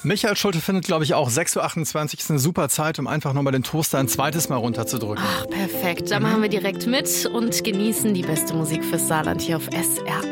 Michael Schulte findet, glaube ich, auch 6.28 Uhr ist eine super Zeit, um einfach nochmal den Toaster ein zweites Mal runterzudrücken. Ach, perfekt. Da machen wir direkt mit und genießen die beste Musik fürs Saarland hier auf SR1.